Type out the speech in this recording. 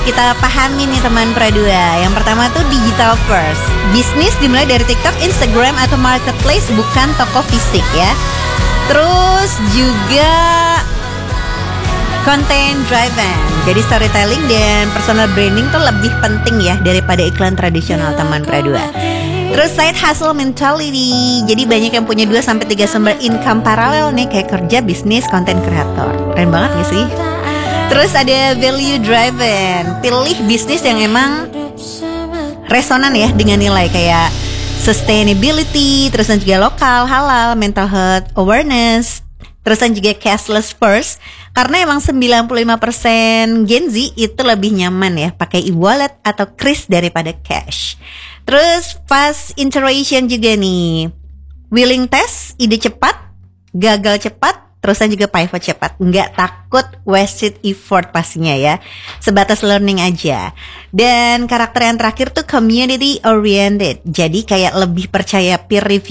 kita pahami nih teman Pradua. Yang pertama tuh digital first. Bisnis dimulai dari TikTok, Instagram atau marketplace, bukan toko fisik ya. Terus juga content driven. Jadi storytelling dan personal branding tuh lebih penting ya daripada iklan tradisional teman Pradua. Terus side hustle mentality. Jadi banyak yang punya 2-3 sumber income paralel nih, kayak kerja, bisnis, content creator. Keren banget gak sih? Terus ada value driven. Pilih bisnis yang emang resonan ya dengan nilai kayak sustainability, terus dan juga lokal, halal, mental health awareness, terus dan juga cashless first. Karena emang 95% Gen Z itu lebih nyaman ya pakai e-wallet atau kris daripada cash. Terus fast iteration juga nih. Willing test, ide cepat, gagal cepat, terusan juga pivot cepat. Nggak takut wasted effort pastinya ya. Sebatas learning aja. Dan karakter yang terakhir tuh community oriented. Jadi kayak lebih percaya peer review